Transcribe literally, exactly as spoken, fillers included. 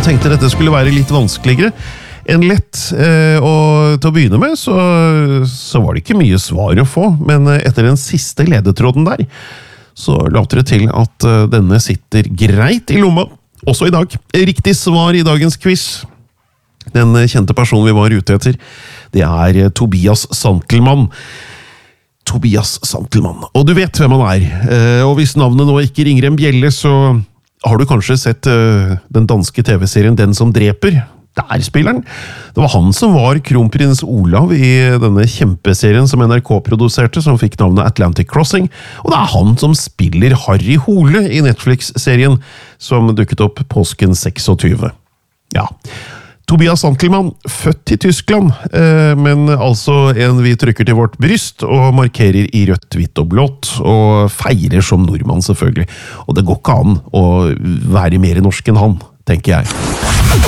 Jeg tenkte dette skulle være litt vanskeligere enn lett, eh, og til å begynne med så, så var det ikke mye svar å få, men etter den siste ledetråden der, så later det til at uh, denne sitter greit i lomma, også i dag. Riktig svar i dagens quiz. Den kjente personen vi var ute etter, det er uh, Tobias Santelmann. Tobias Santelmann. Og du vet hvem han er. Uh, og hvis navnet nå ikke ringer en bjelle, så har du kanskje sett uh, den danske tv-serien Den som dreper? Der spiller han. Det var han som var kronprins Olav i denne kjempeserien som N R K produserte, som fikk navnet Atlantic Crossing, og det er han som spiller Harry Hole i Netflix-serien som dukket opp påsken tjueseks. Ja, Tobias Santelmann, født i Tyskland, men altså en vi trykker til vårt bryst og markerer i rødt, hvitt og blått, og feirer som nordmann selvfølgelig. Og det går ikke an å være mer norsk enn han, tenker jeg.